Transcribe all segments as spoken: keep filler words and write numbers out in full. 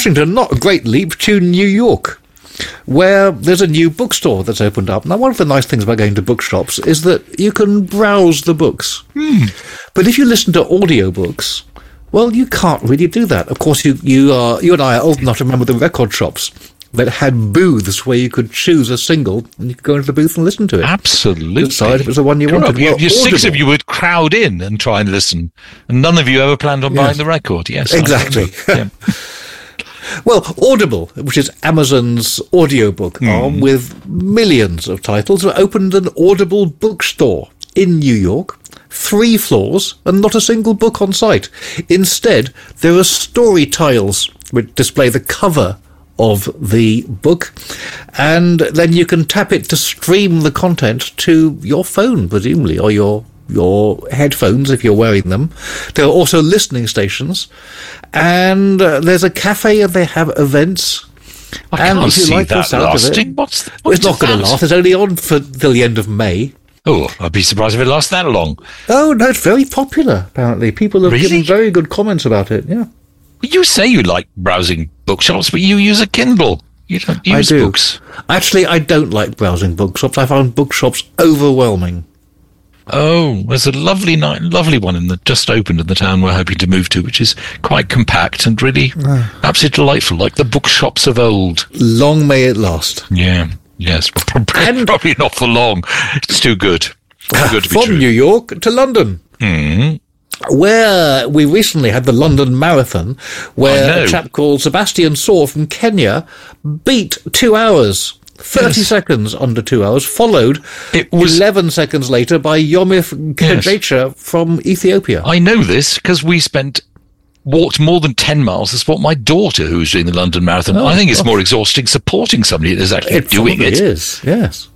Washington, not a great leap, to New York, where there's a new bookstore that's opened up. Now, one of the nice things about going to bookshops is that you can browse the books. Hmm. But if you listen to audiobooks, well, you can't really do that. Of course, you you are you and I are old enough to remember the record shops that had booths where you could choose a single and you could go into the booth and listen to it. Absolutely. Decide if it was the one you wanted. You, Well, you six Audible. of you would crowd in and try and listen, and none of you ever planned on Yes. buying the record. Yes, I Exactly. remember. Yeah. Well, Audible, which is Amazon's audiobook Hmm. arm with millions of titles, opened an Audible bookstore in New York. Three floors and not a single book on site. Instead, there are story tiles which display the cover of the book, and then you can tap it to stream the content to your phone, presumably, or your your headphones if you're wearing them. There are also listening stations, and uh, there's a cafe, and they have events. I and can't if you see like the that sound of it- lasting. What's, the, what's It's not going to that? last. It's only on for till the end of May. Oh, I'd be surprised if it lasts that long. Oh, no, it's very popular, apparently. People have Really? given very good comments about it, yeah. You say you like browsing bookshops, but you use a Kindle. You don't use I do. books. Actually, I don't like browsing bookshops. I found bookshops overwhelming. Oh, there's a lovely, ni- lovely one in the just opened in the town we're hoping to move to, which is quite compact and really absolutely delightful, like the bookshops of old. Long may it last. Yeah, yes, well, probably, And- probably not for long. It's too good. Too good to be From true. New York to London, Mhm. where we recently had the London Marathon, I where know. a chap called Sebastian Saw from Kenya beat two hours. thirty Yes. seconds under two hours, followed It was- eleven seconds later by Yomif Yes. Kejecha from Ethiopia. I know this because we spent walked more than ten miles to support my daughter who was doing the London Marathon. Oh, I think it's gosh. more exhausting supporting somebody that is actually It doing probably it. is, yes.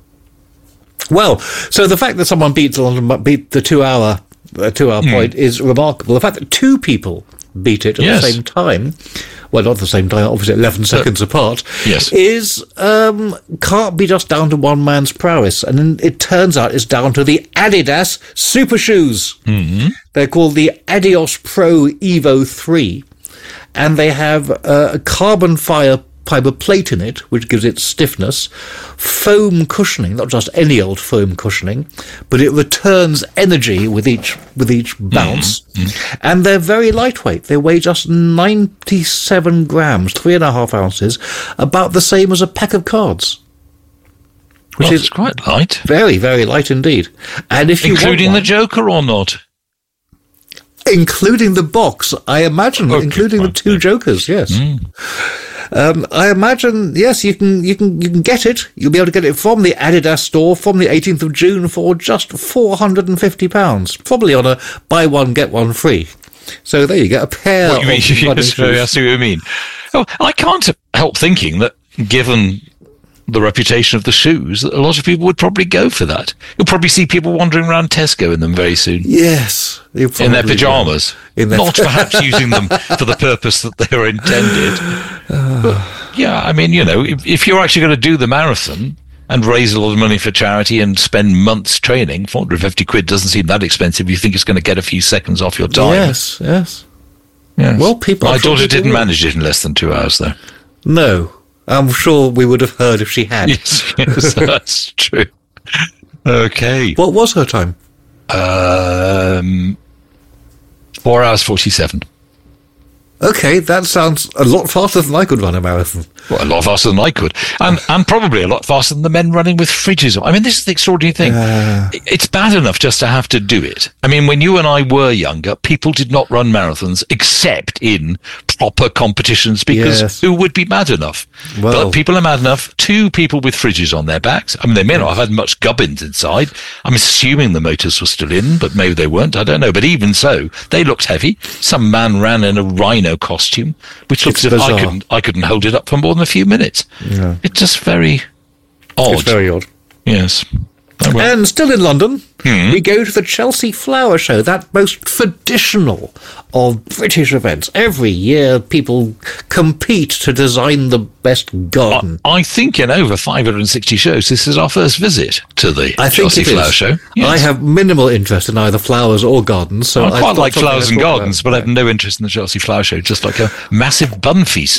Well, so the fact that someone beat the London, beat the two-hour uh, two-hour Hmm. point is remarkable. The fact that two people beat it at Yes. the same time, well, not at the same time, obviously eleven seconds apart, yes. is um, can't be just down to one man's prowess. And then it turns out it's down to the Adidas Super Shoes. Mm-hmm. They're called the Adios Pro Evo three, and they have uh, a carbon fiber fiber plate in it, which gives it stiffness, foam cushioning, not just any old foam cushioning, but it returns energy with each with each bounce, Mm-hmm. and they're very lightweight. They weigh just ninety-seven grams, three and a half ounces, about the same as a pack of cards, which Well, is it's quite light. very, very light indeed. And if you Including want the one, Joker or not? including the box, I imagine, Okay, including the fine, two yeah. Jokers, yes. Mm. Um, I imagine, yes, you can, you can, you can get it. You'll be able to get it from the Adidas store from the eighteenth of June for just four hundred and fifty pounds, probably on a buy one get one free. So there you get a pair What of you mean? running Yes, I shoes. see what you mean. Oh, I can't help thinking that, given the reputation of the shoes, that a lot of people would probably go for that. You'll probably see people wandering around Tesco in them very soon. Yes, you In their probably pyjamas, will. In their not perhaps using them for the purpose that they were intended. But, yeah, I mean, you know, if, if you're actually going to do the marathon and raise a lot of money for charity and spend months training, four hundred fifty quid doesn't seem that expensive. You think it's going to get a few seconds off your time. Yes, yes. Yes. Well, people- My I'm sure daughter people didn't will. manage it in less than two hours, though. No, I'm sure we would have heard if she had. Yes, yes, that's true. Okay. What was her time? Um, four hours forty-seven. Okay, that sounds a lot faster than I could run a marathon. Well, a lot faster than I could, and and probably a lot faster than the men running with fridges on. I mean, this is the extraordinary thing. Uh, It's bad enough just to have to do it. I mean, when you and I were younger, people did not run marathons except in proper competitions because Yes. who would be mad enough? Well- But people are mad enough. Two people with fridges on their backs. I mean, they may not have had much gubbins inside. I'm assuming the motors were still in, but maybe they weren't. I don't know. But even so, they looked heavy. Some man ran in a rhino costume, which looks It's as if I bizarre. couldn't, I couldn't hold it up for more than a few minutes. Yeah. It's just very odd. It's very odd. Yes. Oh, well. And still in London, Hmm. we go to the Chelsea Flower Show, that most traditional of British events. Every year, people compete to design the best garden. I think in over five hundred sixty shows, this is our first visit to the I think Chelsea it Flower is. Show. I have minimal interest in either flowers or gardens, so I I quite thought like something flowers to and talk about. gardens, but I have no interest in the Chelsea Flower Show, just like a massive bun feast.